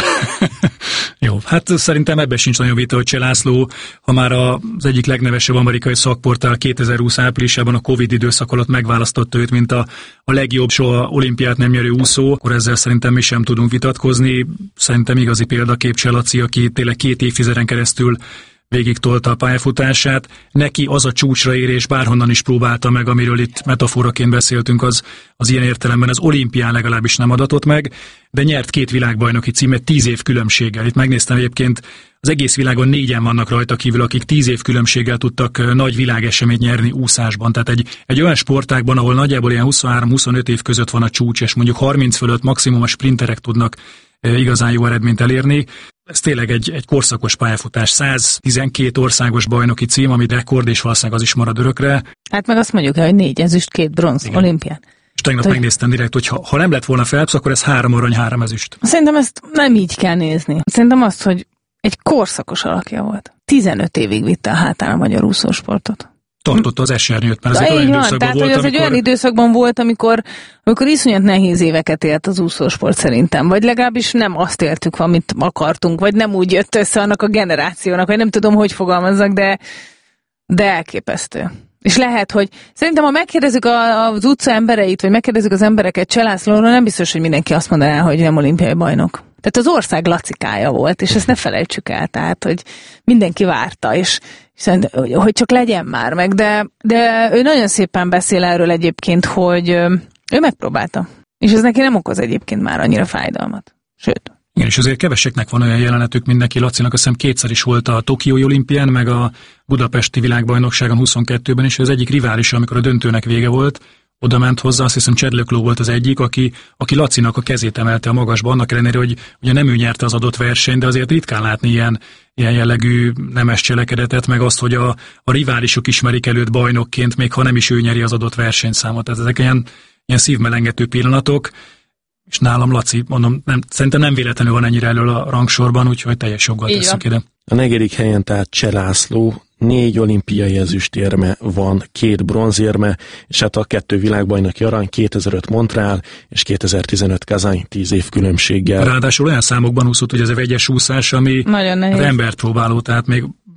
Jó, hát szerintem ebben sincs nagyon vita, hogy Cseh László, ha már az egyik legnevesebb amerikai szakportál kétezer-húsz áprilisában a Covid időszak alatt megválasztotta őt, mint a, a legjobb soha olimpiát nem nyerő úszó, akkor ezzel szerintem mi sem tudunk vitatkozni. Szerintem igazi példakép Cseh Laci, aki tényleg két évtizeden keresztül végig tolta a pályafutását. Neki az a csúcsra érés, bárhonnan is próbálta meg, amiről itt metaforaként beszéltünk, az, az ilyen értelemben az olimpián legalábbis nem adatott meg, de nyert két világbajnoki címet tíz év különbséggel. Itt megnéztem egyébként, az egész világon négyen vannak rajta kívül, akik tíz év különbséggel tudtak nagy világeseményt nyerni úszásban. Tehát egy, egy olyan sportágban, ahol nagyjából ilyen huszonhárom-huszonöt év között van a csúcs, és mondjuk harminc fölött maximum a sprinterek tudnak igazán jó eredményt elérni. Ez tényleg egy, egy korszakos pályafutás. száztizenkét országos bajnoki cím, ami rekord, és valószínűleg az is marad örökre. Hát meg azt mondjuk el, hogy négy ezüst, két bronz olimpián. És tegnap hogy... megnéztem direkt, hogy ha, ha nem lett volna Phelps, akkor ez három arany, három ezüst. Szerintem ezt nem így kell nézni. Szerintem azt, hogy egy korszakos alakja volt. tizenöt évig vitte a hátán a magyar úszósportot. Tartotta az esernyőt, mert ez egy olyan időszakban tehát, volt, hogy az amikor... egy olyan időszakban volt, amikor, amikor iszonyat nehéz éveket élt az úszósport szerintem, vagy legalábbis nem azt éltük, amit akartunk, vagy nem úgy jött össze annak a generációnak, vagy nem tudom, hogy fogalmazzak, de, de elképesztő. És lehet, hogy szerintem, ha megkérdezzük az utca embereit, vagy megkérdezzük az embereket Cseh Lászlóról, nem biztos, hogy mindenki azt mondaná, hogy nem olimpiai bajnok. Tehát az ország lacikája volt, és ezt ne felejtsük el, tehát, hogy mindenki várta, és, és hogy csak legyen már meg, de, de ő nagyon szépen beszél erről egyébként, hogy ő megpróbálta, és ez neki nem okoz egyébként már annyira fájdalmat. Sőt. Igen, és azért keveseknek van olyan jelenetük, mint neki Lacinak, azt hiszem kétszer is volt a Tokiói olimpián, meg a budapesti világbajnokságon huszonkettőben is, az egyik rivális, amikor a döntőnek vége volt, oda ment hozzá, azt hiszem Csedlökló volt az egyik, aki, aki Lacinak a kezét emelte a magasba, annak ellenére, hogy ugye nem ő nyerte az adott versenyt, de azért ritkán látni ilyen, ilyen jellegű nemes cselekedetet, meg azt, hogy a, a riválisok ismerik előtt bajnokként, még ha nem is ő nyeri az adott versenyszámot. Tehát ezek ilyen, ilyen szívmelengető pillanatok, és nálam Laci, mondom, nem, szerintem nem véletlenül van ennyire elől a rangsorban, úgyhogy teljes joggal tesszük ide. A negyedik helyen tehát Cseh László, négy olimpiai ezüstérme van, két bronzérme, és hát a kettő világbajnoki arany, kétezer-öt Montreal és kétezer-tizenöt Kazany, tíz év különbséggel. Ráadásul olyan számokban úszott, hogy ez a vegyes úszás, ami az embert próbáló, tehát még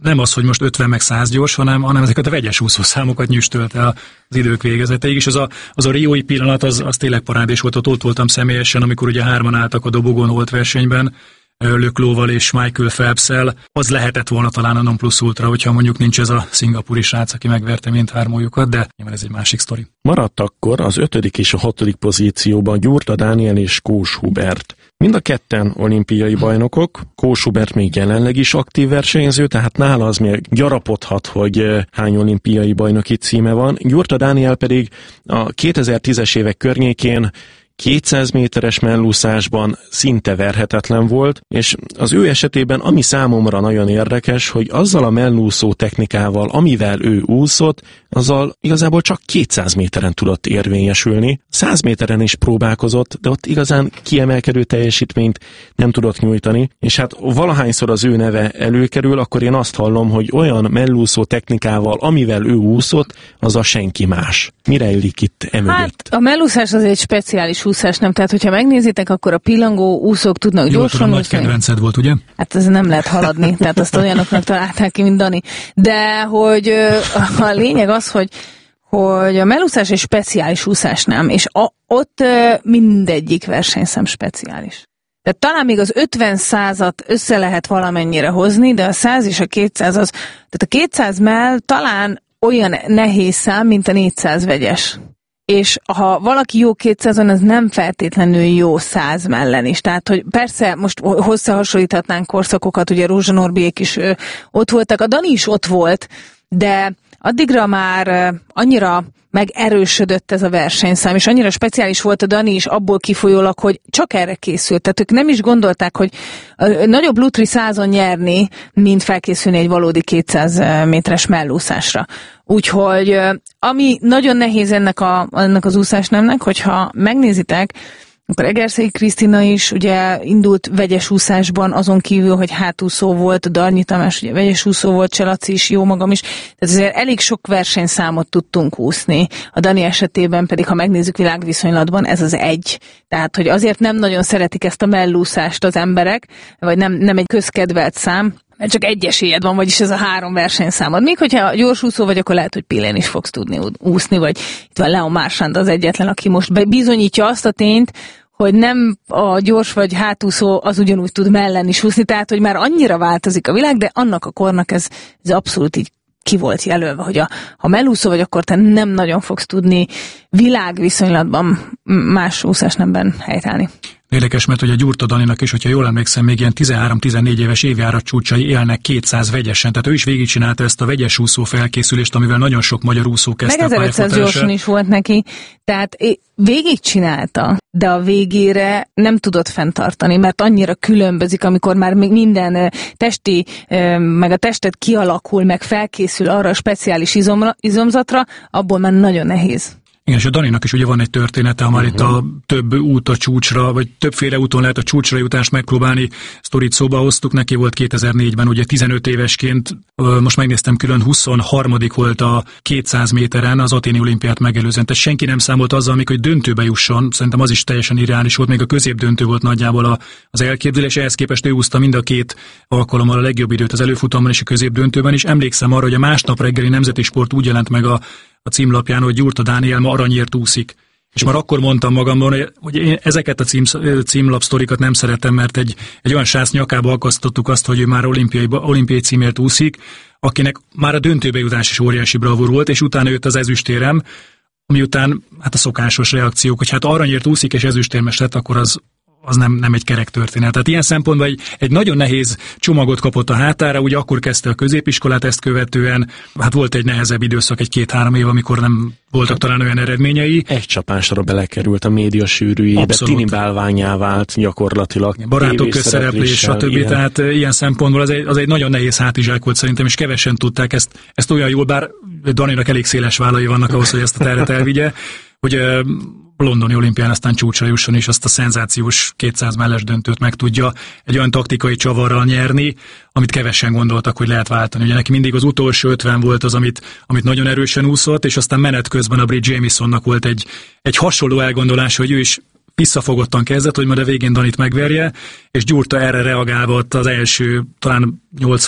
nem az, hogy most ötven meg száz gyors, hanem, hanem ezeket a vegyes úszószámokat nyüstölte az idők végezeteig, és az a, az a riói pillanat, az, az tényleg parádés volt, ott, ott voltam személyesen, amikor ugye hárman álltak a dobogon holt versenyben, Löklóval és Michael Phelps-el, az lehetett volna talán a non plus ultra, hogyha mondjuk nincs ez a szingapúri srác, aki megverte mindhármójukat, de nyilván ez egy másik sztori. Maradt akkor az ötödik és a hatodik pozícióban Gyurta Dániel és Kós Hubert. Mind a ketten olimpiai bajnokok, Kós Hubert még jelenleg is aktív versenyző, tehát nála az még gyarapodhat, hogy hány olimpiai bajnoki címe van. Gyurta Dániel pedig a kétezer-tízes évek környékén kétszáz méteres mellúszásban szinte verhetetlen volt, és az ő esetében ami számomra nagyon érdekes, hogy azzal a mellúszó technikával, amivel ő úszott, azzal igazából csak kétszáz méteren tudott érvényesülni. száz méteren is próbálkozott, de ott igazán kiemelkedő teljesítményt nem tudott nyújtani, és hát valahányszor az ő neve előkerül, akkor én azt hallom, hogy olyan mellúszó technikával, amivel ő úszott, az a senki más. Mire illik itt emögött? Hát a mellúszás az egy speciális úszás, nem? Tehát, hogyha megnézitek, akkor a pillangó úszók tudnak Jól gyorsan tudom, úszni. nagy kedvenced volt, ugye? Hát ez nem lehet haladni, tehát azt olyanoknak találták ki, mint Dani. De hogy a lényeg az, hogy, hogy a mellúszás egy speciális úszás, nem? És a, ott mindegyik versenyszám speciális. Tehát talán még az ötven százat össze lehet valamennyire hozni, de a száz és a kétszáz az, tehát a kétszáz mell talán olyan nehéz szám, mint a négyszáz vegyes. És ha valaki jó kétszázon, az nem feltétlenül jó száz mellen is. Tehát, hogy persze most összehasonlíthatnánk korszakokat, ugye Rózsa Norbiék is ö, ott voltak, a Dani is ott volt, de addigra már ö, annyira megerősödött ez a versenyszám, és annyira speciális volt a Dani is abból kifolyólag, hogy csak erre készült. Tehát ők nem is gondolták, hogy nagyobb lutri százon nyerni, mint felkészülni egy valódi kétszáz méteres mellúszásra. Úgyhogy ami nagyon nehéz ennek, a, ennek az úszásnemnek, hogyha megnézitek, akkor Egerszegi Krisztina is ugye indult vegyes úszásban, azon kívül, hogy hátúszó volt, Darnyi Tamás ugye vegyes úszó volt, Cselaci is, jó magam is. Tehát azért elég sok versenyszámot tudtunk úszni. A Dani esetében pedig, ha megnézzük világviszonylatban, ez az egy. Tehát, hogy azért nem nagyon szeretik ezt a mellúszást az emberek, vagy nem, nem egy közkedvelt szám, mert csak egy esélyed van, vagyis ez a három versenyszámod. Míg hogyha gyorsúszó vagy, akkor lehet, hogy Pillén is fogsz tudni úszni, vagy itt van Leon Marchand az egyetlen, aki most bizonyítja azt a tényt, hogy nem a gyors vagy hátúszó az ugyanúgy tud mellen is úszni, tehát hogy már annyira változik a világ, de annak a kornak ez, ez abszolút így ki volt jelölve, hogy a, ha mellúszó vagy, akkor te nem nagyon fogsz tudni világviszonylatban más úszásnemben helytállni. Érdekes, mert ugye Gyurta Daninak is, hogyha jól emlékszem, még ilyen tizenhárom-tizennégy éves évjárat csúcsai élnek kétszáz vegyesen, tehát ő is végigcsinálta ezt a vegyes úszó felkészülést, amivel nagyon sok magyar úszó kezdte a pályafutását. Meg ezerötszáz gyorsan is volt neki, tehát végigcsinálta, de a végére nem tudott fenntartani, mert annyira különbözik, amikor már még minden testi, meg a testet kialakul, meg felkészül arra a speciális izomra, izomzatra, abból már nagyon nehéz. Igen, és a Daninak is ugye van egy története, ha már uh-huh. itt a több út a csúcsra, vagy többféle úton lehet a csúcsra jutást megpróbálni. Sztorit szóba hoztuk, neki volt kétezer-négyben, ugye tizenöt évesként, most megnéztem, külön huszonharmadik volt a kétszáz méteren az aténi olimpiát megelőzően. Tehát senki nem számolt azzal, amikor hogy döntőbe jusson, szerintem az is teljesen irreális volt, még a középdöntő volt nagyjából az elképzelés, ehhez képest ő úszta mind a két alkalommal a legjobb időt az előfutamban és a középdöntőben is. Emlékszem arra, hogy a másnap reggeli Nemzeti Sport úgy jelent meg a a címlapján, hogy Gyurta Dániel ma aranyért úszik. És már akkor mondtam magamban, hogy én ezeket a cím, címlapsztorikat nem szeretem, mert egy, egy olyan sász nyakába akasztottuk azt, hogy ő már olimpiai, olimpiai címért úszik, akinek már a döntőbe jutás is óriási bravúr volt, és utána jött az ezüstérem, miután hát a szokásos reakciók, hogy hát aranyért úszik és ezüstérmes lett, akkor az az nem, nem egy kerek történet. Tehát ilyen szempontból egy, egy nagyon nehéz csomagot kapott a hátára, ugye akkor kezdte a középiskolát, ezt követően, hát volt egy nehezebb időszak, egy két-három év, amikor nem voltak talán olyan eredményei. Egy csapásra belekerült a média sűrűjébe, tini bálványá vált gyakorlatilag. Barátok közszereplés, stb. Tehát ilyen szempontból az egy, az egy nagyon nehéz hátizsák volt szerintem, és kevesen tudták ezt, ezt olyan jól, bár Daninak elég széles vállai vannak ahhoz, hogy ezt a terret elvigye, hogy a londoni olimpián aztán csúcsra jusson, és azt a szenzációs kétszáz melles döntőt meg tudja egy olyan taktikai csavarral nyerni, amit kevesen gondoltak, hogy lehet váltani. Ugye neki mindig az utolsó ötven volt az, amit, amit nagyon erősen úszott, és aztán menet közben a brit Jamisonnak volt egy, egy hasonló elgondolás, hogy ő is visszafogottan kezdett, hogy majd a végén Danit megverje, és Gyurta erre reagálva ott az első, talán nyolcvan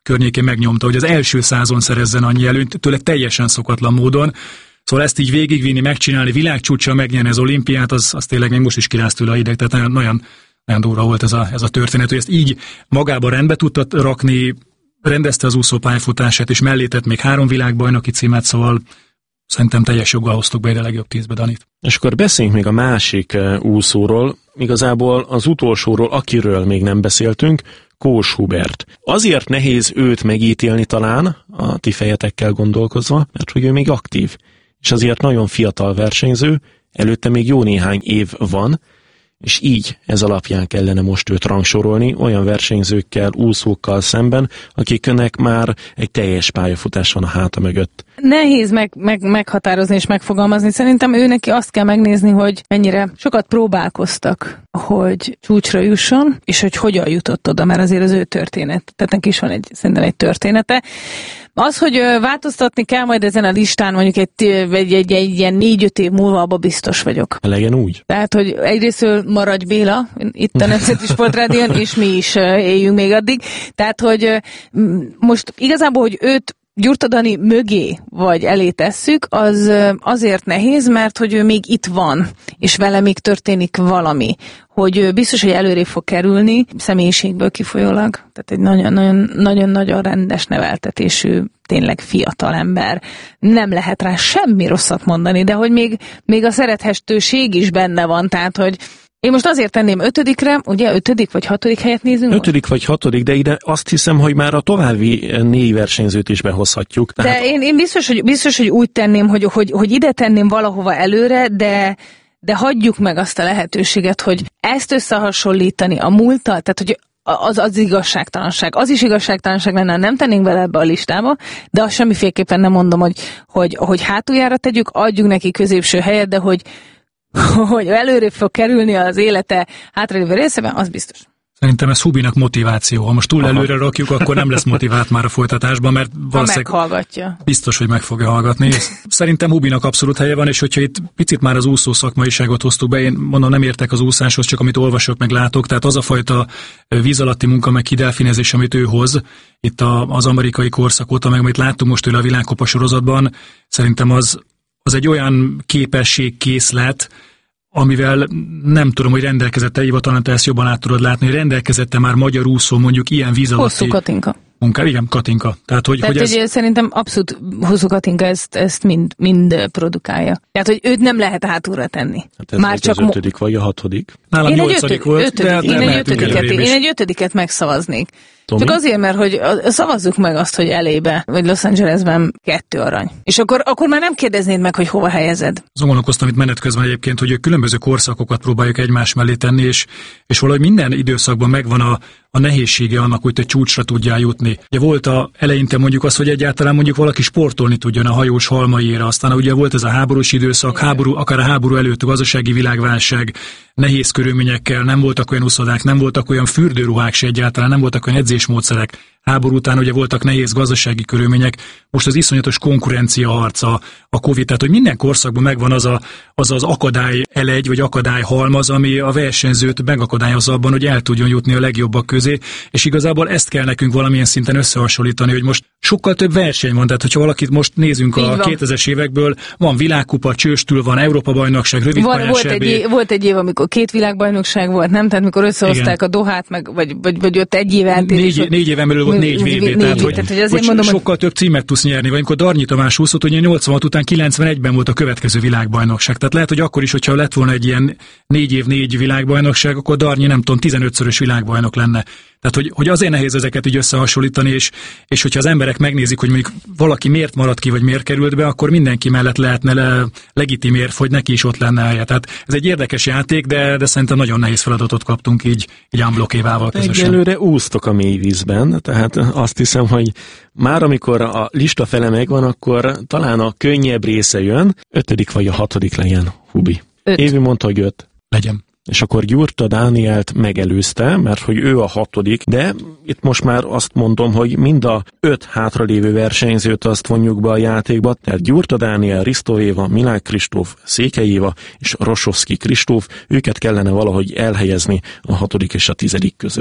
környékén megnyomta, hogy az első százon szerezzen annyi előnyt, tőle teljesen szokatlan módon. Szóval ezt így végigvinni, megcsinálni, világcsúccsal megnyerni az olimpiát, az, az tényleg még most is kiráz tőle a ideg, tehát nagyon, nagyon, nagyon durva volt ez a, ez a történet, hogy ezt így magába rendbe tudta rakni, rendezte az úszó pályafutását, és mellé tett még három világbajnoki címet, szóval szerintem teljes joggal hoztuk be ide a legjobb tízbe Danit. És akkor beszéljünk még a másik úszóról, igazából az utolsóról, akiről még nem beszéltünk, Kós Hubert. Azért nehéz őt megítélni talán, a ti fejetekkel gondolkozva, mert hogy ő még aktív, és azért nagyon fiatal versenyző, előtte még jó néhány év van, és így ez alapján kellene most őt rangsorolni olyan versenyzőkkel, úszókkal szemben, akiknek már egy teljes pályafutás van a háta mögött. Nehéz meg, meg, meghatározni és megfogalmazni. Szerintem ő neki azt kell megnézni, hogy mennyire sokat próbálkoztak, hogy csúcsra jusson, és hogy hogyan jutott oda, mert azért az ő történet. Tehát neki is van egy, szerintem egy története. Az, hogy változtatni kell majd ezen a listán mondjuk egy, egy, egy, egy, egy ilyen négy-öt év múlva, abban biztos vagyok. Legyen úgy. Tehát, hogy egyrészt Maradj Béla, itt a Nemzeti Sportrádión, és mi is éljünk még addig. Tehát, hogy most igazából, hogy őt Gyurta Dani mögé vagy elé tesszük, az azért nehéz, mert hogy ő még itt van, és vele még történik valami. Hogy biztos, hogy előrébb fog kerülni, személyiségből kifolyólag. Tehát egy nagyon-nagyon rendes neveltetésű, tényleg fiatal ember. Nem lehet rá semmi rosszat mondani, de hogy még, még a szerethetőség is benne van, tehát hogy én most azért tenném ötödikre, ugye ötödik vagy hatodik helyet nézünk? Ötödik most? Vagy hatodik, de ide azt hiszem, hogy már a további négy versenyzőt is behozhatjuk. Tehát... De én, én biztos, hogy, biztos, hogy úgy tenném, hogy, hogy, hogy ide tenném valahova előre, de, de hagyjuk meg azt a lehetőséget, hogy ezt összehasonlítani a múlttal, tehát hogy az, az igazságtalanság. Az is igazságtalanság lenne, nem tennénk bele ebbe a listába, de azt semmiféleképpen nem mondom, hogy, hogy, hogy hátuljára tegyük, adjuk neki középső helyet, de hogy hogy előrébb fog kerülni az élete hátralévő részében, az biztos. Szerintem ez Hubinak motiváció. Ha most túl Aha. előre rakjuk, akkor nem lesz motivált már a folytatásban, mert valószínűleg meghallgatja. Biztos, hogy meg fogja hallgatni. Szerintem Hubinak abszolút helye van, és hogyha itt picit már az úszó szakmaiságot hoztuk be, én mondom, nem értek az úszáshoz, csak amit olvasok, meg látok, tehát az a fajta víz alatti munka, meg kidelfinezés, amit ő hoz, itt az amerikai korszak óta, meg amit láttunk most tőle a világkupa sorozatban, szerintem az az egy olyan képességkészlet, amivel nem tudom, hogy rendelkezette Éva, talán te ezt jobban át tudod látni, hogy rendelkezette már magyar úszó mondjuk ilyen víz alatti... Hosszú Katinka. Munká, igen, Katinka. Tehát, hogy, Tehát hogy ez... szerintem abszolút Hosszú Katinka ezt, ezt mind, mind produkálja. Tehát, hogy őt nem lehet hátulra tenni. Hát ez már csak az ötödik vagy a hatodik? Nálam nyolcadik volt, ötödik, de én, egy ötödiket, én egy ötödiket megszavaznék. Tomi? Csak azért, mert hogy szavazzuk meg azt, hogy elébe, vagy Los Angelesben kettő arany. És akkor, akkor már nem kérdeznéd meg, hogy hova helyezed. Azon gondolkoztam itt menet közben egyébként, hogy különböző korszakokat próbáljuk egymás mellé tenni, és, és valahogy minden időszakban megvan a, a nehézsége annak, hogy te csúcsra tudjál jutni. Ugye volt a eleinte mondjuk az, hogy egyáltalán mondjuk valaki sportolni tudjon a hajós halmaiéra, aztán ugye volt ez a háborús időszak, háború, akár a háború előtt a gazdasági világválság, nehéz körülményekkel, nem voltak olyan uszodák, nem voltak olyan fürdőruhák se egyáltalán, nem voltak olyan edzésmódszerek. Háború után ugye voltak nehéz gazdasági körülmények, most az iszonyatos konkurencia harca, a Covid, tehát hogy minden korszakban megvan az a, az, az akadály elegy, vagy akadály halmaz, ami a versenyzőt megakadályozza abban, hogy el tudjon jutni a legjobbak közé, és igazából ezt kell nekünk valamilyen szinten összehasonlítani, hogy most sokkal több verseny van, tehát hogyha valakit most nézünk a kétezres évekből, van világkupa, csőstül van, Európa-bajnokság, rövidpályás volt, egy év, volt egy év, amikor két világbajnokság volt, nem? Tehát mikor összehozták igen. a Dohát, meg, vagy, vagy, vagy ott egy év eltérés. Négy, négy éven belül volt négy vé bé, tehát hogy, tehát, hogy, hogy mondom, sokkal hogy... több címet tudsz nyerni, vagy amikor Darnyi Tamás úszott, hogy nyolcvanhat után kilencvenegyben volt a következő világbajnokság. Tehát lehet, hogy akkor is, hogyha lett volna egy ilyen négy év négy világbajnokság, akkor Darnyi nem tudom, tizenötszörös világbajnok lenne. Tehát, hogy, hogy azért nehéz ezeket így összehasonlítani, és, és hogyha az emberek megnézik, hogy mondjuk valaki miért maradt ki, vagy miért került be, akkor mindenki mellett lehetne le, legitim érv, hogy neki is ott lenne helye. Tehát ez egy érdekes játék, de, de szerintem nagyon nehéz feladatot kaptunk így, így unblock Évával közösen. Egyelőre úsztok a mély vízben, tehát azt hiszem, hogy már amikor a lista fele megvan, akkor talán a könnyebb része jön, ötödik vagy a hatodik legyen, Hubi. Öt. Évi mondta, hogy öt. Legyen. És akkor Gyurta Dánielt megelőzte, mert hogy ő a hatodik, de itt most már azt mondom, hogy mind a öt hátralévő versenyzőt azt vonjuk be a játékba, tehát Gyurta Dániel, Risto Éva, Milák Kristóf, Székely Éva és Rosowski Kristóf, őket kellene valahogy elhelyezni a hatodik és a tizedik között.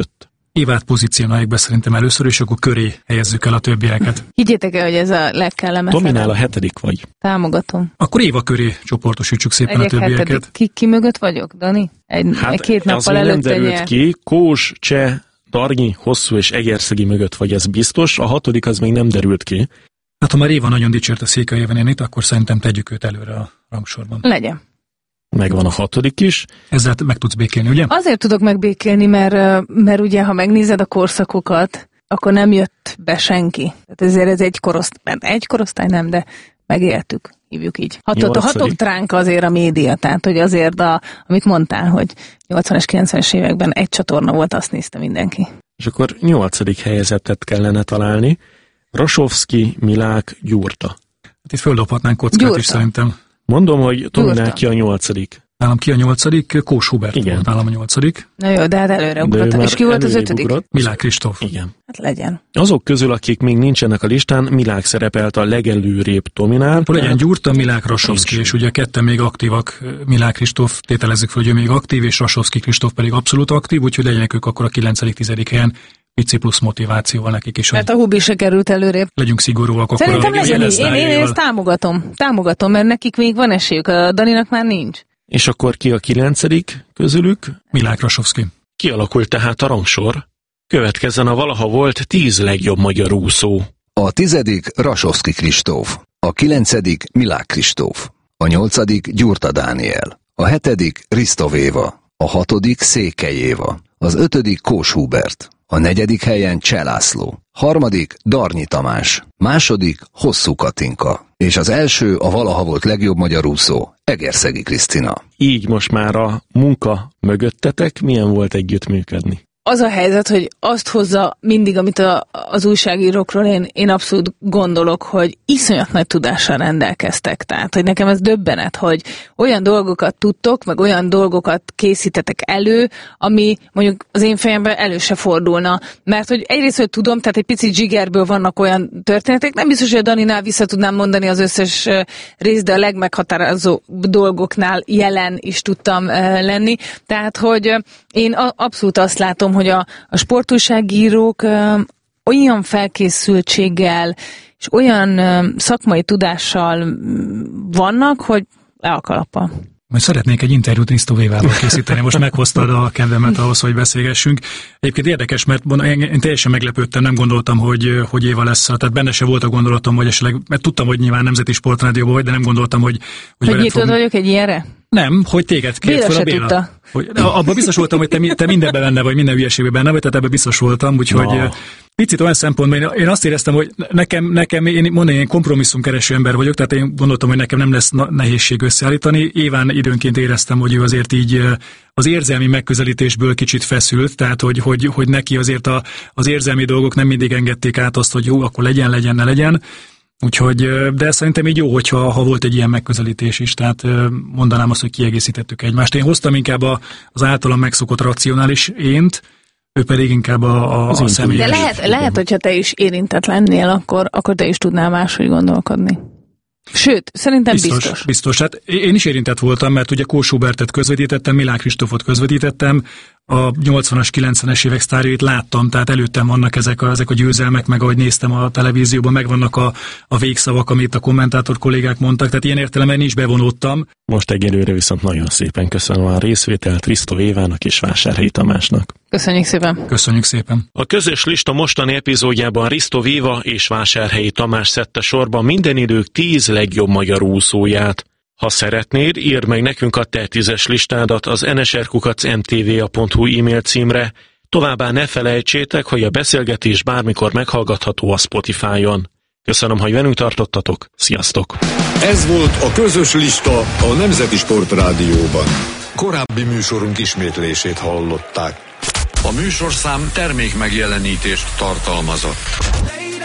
Évát pozícionáljuk be szerintem először, és akkor köré helyezzük el a többieket. Higgyétek el, hogy ez a legkellemetlenebb. Dominál a hetedik vagy. Támogatom. Akkor Éva köré csoportosítsuk szépen Egyek a többieket. Hetedik. Ki, ki mögött vagyok, Dani? Egy, Hát egy két nappal az előtte nem derült nyert. ki. Kós, Cseh, Darnyi, Hosszú és Egerszegi mögött vagy, ez biztos. A hatodik az még nem derült ki. Hát ha már Éva nagyon dicsért a Székely Évanénit, akkor szerintem tegyük őt előre a rangsorban. Legyen. Megvan a hatodik is. Ezzel meg tudsz békélni, ugye? Azért tudok megbékélni, mert, mert ugye, ha megnézed a korszakokat, akkor nem jött be senki. Tehát ezért ez egy korosztály, egy korosztály nem, de megéltük, hívjuk így. Hatott, hatott ránk azért a média, tehát hogy azért, a, amit mondtál, hogy nyolcvanas, kilencvenes években egy csatorna volt, azt nézte mindenki. És akkor nyolcadik helyezettet kellene találni. Rasovszki, Milák, Gyurta. Hát itt földobhatnánk kockát Gyurta. is szerintem. Mondom, hogy Tominál ki a nyolcadik. Nálam ki a nyolcadik? Kós Hubert Igen. volt nálam a nyolcadik. Na jó, de hát előre ugrott. És ki volt az ötödik? Ugrott. Milák Kristóf. Igen. Hát legyen. Azok közül, akik még nincsenek a listán, Milák szerepelt a legelőrébb Tominál. Akkor legyen Gyurta, Milák, Rasovszki, és ugye ketten még aktívak. Milák Kristóf, tételezzük fel, hogy ő még aktív, és Rasovszki Kristóf pedig abszolút aktív, úgyhogy legyenek ők akkor a kilencedik tizedik helyen. Pici plusz motivációval nekik is. Mert a Hubi se került előrébb. Legyünk szigorúak. Akkor Szerintem a legyen így. Én, én, én ezt támogatom. Támogatom, mert nekik még van esélyük, a Daninak már nincs. És akkor ki a kilencedik közülük? Milák Rasovszki. Kialakult tehát a rangsor. Következzen a valaha volt tíz legjobb magyar úszó. A tizedik Rasovszki Kristóf, a kilencedik Milák Kristóf, a nyolcadik Gyurta Dániel, a hetedik Risztov Éva, a hatodik Székely Éva, az ötödik Kós Hubert, a negyedik helyen Cseh László, harmadik Darnyi Tamás, második Hosszú Katinka, és az első a valaha volt legjobb magyar úszó, Egerszegi Krisztina. Így most már a munka mögöttetek, milyen volt együttműködni? Az a helyzet, hogy azt hozza mindig, amit a, az újságírókról én, én abszolút gondolok, hogy iszonyat nagy tudással rendelkeztek. Tehát, hogy nekem ez döbbenet, hogy olyan dolgokat tudtok, meg olyan dolgokat készítetek elő, ami mondjuk az én fejemben elő se fordulna. Mert hogy egyrészt, hogy tudom, tehát egy picit zsigerből vannak olyan történetek, nem biztos, hogy a Daninál vissza tudnám mondani az összes részt, de a legmeghatározó dolgoknál jelen is tudtam lenni. Tehát, hogy én abszolút azt látom, hogy a, a sportújságírók ö, olyan felkészültséggel és olyan ö, szakmai tudással vannak, hogy le a kalappal. Majd szeretnék egy interjút Risztov Évával készíteni, most meghoztad a kedvemet ahhoz, hogy beszélgessünk. Egyébként érdekes, mert én teljesen meglepődtem, nem gondoltam, hogy, hogy Éva lesz. Tehát benne se volt a gondolatom, hogy esetleg, mert tudtam, hogy nyilván Nemzeti Sportrádióban vagy, de nem gondoltam, hogy... Hogy, hogy nyitott fog... vagyok egy ilyenre? Nem, hogy téged kért fel a Béla. Tudta. Hogy, abban biztos voltam, hogy te, te mindenben benne vagy, minden hülyeségben benne vagy, tehát ebben biztos voltam, úgyhogy no. Picit olyan szempontból, én azt éreztem, hogy nekem, nekem én mondani, én kompromisszumkereső ember vagyok, tehát én gondoltam, hogy nekem nem lesz nehézség összeállítani. Éván időnként éreztem, hogy ő azért így az érzelmi megközelítésből kicsit feszült, tehát hogy, hogy, hogy neki azért a, az érzelmi dolgok nem mindig engedték át azt, hogy jó, akkor legyen, legyen, ne legyen. Úgyhogy, de szerintem így jó, hogyha ha volt egy ilyen megközelítés is, tehát mondanám azt, hogy kiegészítettük egymást. Én hoztam inkább az általam megszokott racionális ént, ő pedig inkább a, a, a személyes. De lehet, lehet, hogyha te is érintett lennél, akkor, akkor te is tudnál máshogy gondolkodni. Sőt, szerintem biztos. Biztos. biztos. Hát én is érintett voltam, mert ugye Kós Hubertet közvetítettem, Milák Kristófot közvetítettem, a nyolcvanas, kilencvenes évek sztárjait láttam, tehát előttem vannak ezek a, ezek a győzelmek, meg ahogy néztem a televízióban, megvannak a, a végszavak, amit a kommentátor kollégák mondtak, tehát ilyen értelemben én is bevonódtam. Most egyelőre viszont nagyon szépen köszönöm a részvételt Risztov Évának és Vásárhelyi Tamásnak. Köszönjük szépen. Köszönjük szépen. A közös lista mostani epizódjában Risztov Éva és Vásárhelyi Tamás szedte sorba minden idők tíz legjobb magyar úszóját. Ha szeretnéd, írd meg nekünk a te tízes listádat az en es er kukac em té vé á pont hu e-mail címre. Továbbá ne felejtsétek, hogy a beszélgetés bármikor meghallgatható a Spotify-on. Köszönöm, hogy velünk tartottatok. Sziasztok! Ez volt a közös lista a Nemzeti Sportrádióban. Korábbi műsorunk ismétlését hallották. A műsorszám termék megjelenítést tartalmazott.